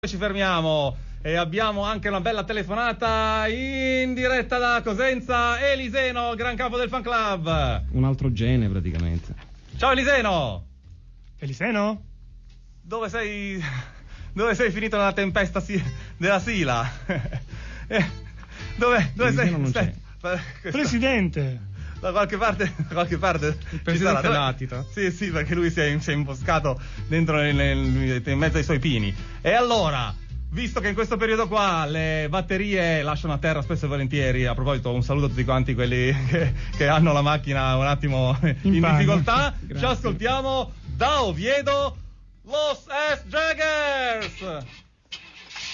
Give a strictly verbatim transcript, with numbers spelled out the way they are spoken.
Ci fermiamo e abbiamo anche una bella telefonata in diretta da Cosenza. Eliseno, gran capo del fan club. Un altro gene praticamente. Ciao Eliseno. Eliseno? Dove sei? Dove sei finito nella tempesta si... della Sila? eh, dove dove sei? Non sei? c'è. Presidente. Da qualche parte, da qualche parte il presidente Latito. Sì, sì, perché lui si è, si è imboscato dentro nel, nel, in mezzo ai suoi pini. E allora, visto che in questo periodo qua le batterie lasciano a terra spesso e volentieri, a proposito, un saluto a tutti quanti quelli che, che hanno la macchina un attimo in, in difficoltà, ci ascoltiamo da Oviedo Los S. Jaggers.